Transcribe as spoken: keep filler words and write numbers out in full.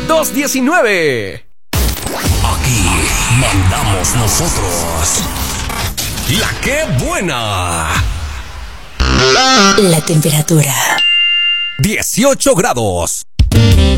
dos diecinueve. Aquí mandamos nosotros. La que buena. La temperatura. dieciocho grados.